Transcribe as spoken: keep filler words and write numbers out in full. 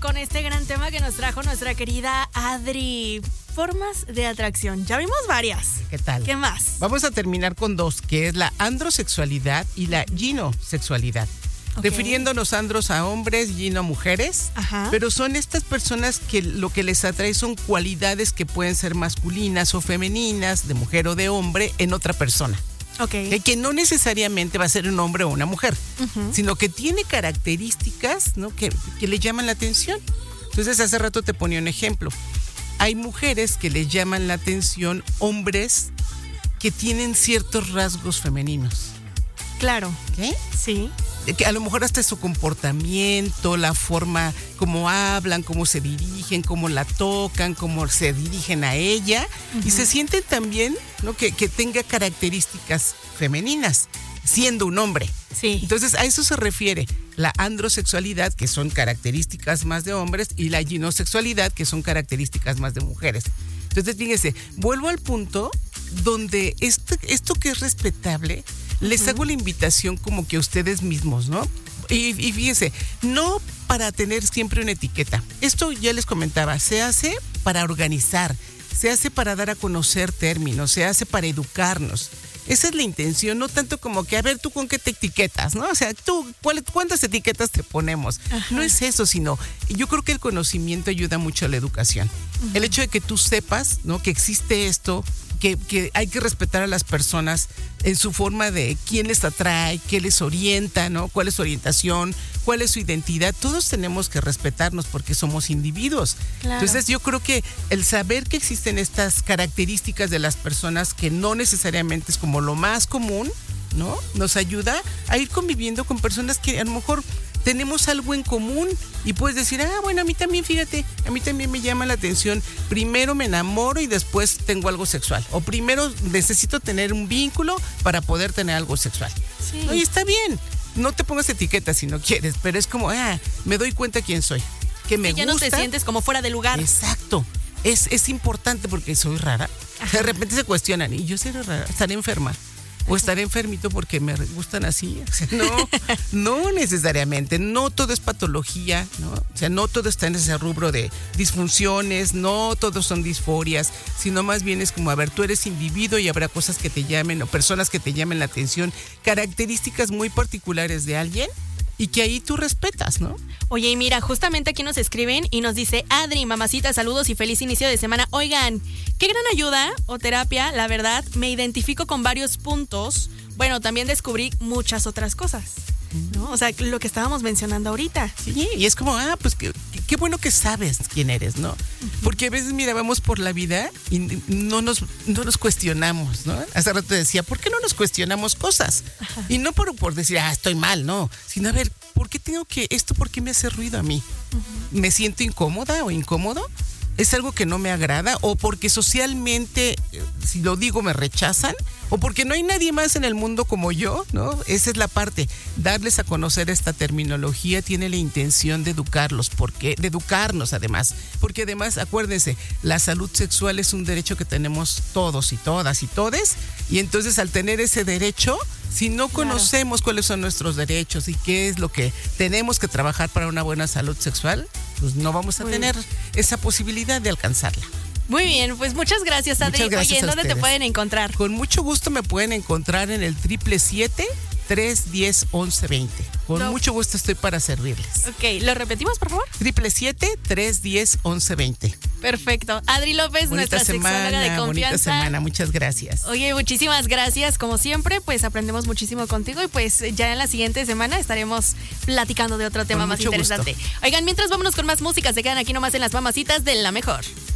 con este gran tema que nos trajo nuestra querida Adri. Formas de atracción. Ya vimos varias. ¿Qué tal? ¿Qué más? Vamos a terminar con dos, que es la androsexualidad y la ginosexualidad. Okay. Refiriéndonos andros a hombres, gino a mujeres. Ajá. Pero son estas personas que lo que les atrae son cualidades que pueden ser masculinas o femeninas, de mujer o de hombre, en otra persona. Okay. Que, que no necesariamente va a ser un hombre o una mujer, uh-huh. sino que tiene características, ¿no? que, que le llaman la atención. Entonces, hace rato te ponía un ejemplo. Hay mujeres que les llaman la atención hombres que tienen ciertos rasgos femeninos. Claro. ¿Qué? Sí. Que a lo mejor hasta su comportamiento, la forma como hablan, cómo se dirigen, cómo la tocan, cómo se dirigen a ella, uh-huh. y se sienten también, ¿no? que, que tenga características femeninas, siendo un hombre. Sí. Entonces, a eso se refiere la androsexualidad, que son características más de hombres, y la ginosexualidad, que son características más de mujeres. Entonces, fíjense, vuelvo al punto donde esto, esto que es respetable, les hago la invitación como que a ustedes mismos, ¿no? Y, y fíjense, no para tener siempre una etiqueta. Esto ya les comentaba, se hace para organizar, se hace para dar a conocer términos, se hace para educarnos. Esa es la intención, no tanto como que, a ver, tú con qué te etiquetas, ¿no? O sea, tú, ¿cuántas etiquetas te ponemos? Ajá. No es eso, sino, yo creo que el conocimiento ayuda mucho a la educación. Uh-huh. El hecho de que tú sepas, ¿no? Que existe esto, que, que hay que respetar a las personas en su forma de quién les atrae, qué les orienta, ¿no? Cuál es su orientación, cuál es su identidad. Todos tenemos que respetarnos porque somos individuos. Claro. Entonces yo creo que el saber que existen estas características de las personas que no necesariamente es como lo más común, ¿no? Nos ayuda a ir conviviendo con personas que a lo mejor tenemos algo en común y puedes decir, ah, bueno, a mí también, fíjate, a mí también me llama la atención. Primero me enamoro y después tengo algo sexual. O primero necesito tener un vínculo para poder tener algo sexual. Sí. No, y está bien, no te pongas etiquetas si no quieres, pero es como, ah, me doy cuenta quién soy, que me sí, ya gusta. No te sientes como fuera de lugar. Exacto. Es, es importante porque soy rara. Ajá. De repente se cuestionan, ¿y yo seré rara? ¿Estaré enferma? O estaré enfermito porque me gustan así. O sea, no, no necesariamente. No todo es patología, ¿no? O sea, no todo está en ese rubro de disfunciones, no todos son disforias, sino más bien es como, a ver, tú eres individuo y habrá cosas que te llamen o personas que te llamen la atención, características muy particulares de alguien y que ahí tú respetas, ¿no? Oye, y mira, justamente aquí nos escriben y nos dice, Adri, mamacita, saludos y feliz inicio de semana. Oigan, qué gran ayuda o terapia, la verdad, me identifico con varios puntos. Bueno, también descubrí muchas otras cosas, ¿no? O sea, lo que estábamos mencionando ahorita. Sí, y es como, ah, pues qué, qué bueno que sabes quién eres, ¿no? Porque a veces, mira, vamos por la vida y no nos, no nos cuestionamos, ¿no? Hace rato decía, ¿por qué no nos cuestionamos cosas? Ajá. Y no por, por decir, ah, estoy mal, no, sino a ver, ¿por qué tengo que, esto por qué me hace ruido a mí? Uh-huh. ¿Me siento incómoda o incómodo? ¿Es algo que no me agrada? ¿O porque socialmente, si lo digo, me rechazan? ¿O porque no hay nadie más en el mundo como yo? ¿No? Esa es la parte. Darles a conocer esta terminología tiene la intención de educarlos, porque, de educarnos además. Porque además, acuérdense, la salud sexual es un derecho que tenemos todos y todas y todes. Y entonces, al tener ese derecho, si no conocemos claro. cuáles son nuestros derechos y qué es lo que tenemos que trabajar para una buena salud sexual, pues no vamos a Muy tener bien. esa posibilidad de alcanzarla. Muy bien, pues muchas gracias, Adri. Muchas gracias. Oye, ¿en dónde te pueden encontrar? Con mucho gusto me pueden encontrar en el triple siete, tres diez, once veinte. Con no. mucho gusto estoy para servirles. Ok, ¿lo repetimos, por favor? triple siete, tres diez, once veinte. Perfecto. Adri López, bonita nuestra semana, sexóloga de confianza. Bonita semana, muchas gracias. Oye, muchísimas gracias. Como siempre, pues aprendemos muchísimo contigo y pues ya en la siguiente semana estaremos platicando de otro tema con más interesante. Gusto. Oigan, mientras vámonos con más música, se quedan aquí nomás en las mamacitas de La Mejor.